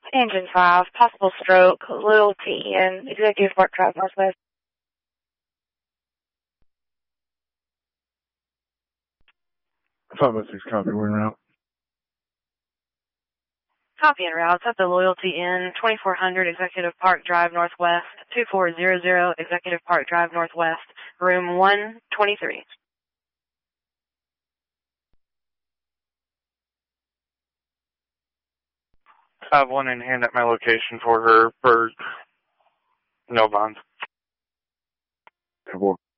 Engine 5, possible stroke, Loyalty, and Executive Park Drive Northwest. 506, copy, we're en route. Copy en route. It's at the Loyalty Inn, 2400 Executive Park Drive Northwest, 2400 Executive Park Drive Northwest, room 123. 5-1 in hand at my location for her for no bonds. 10-4.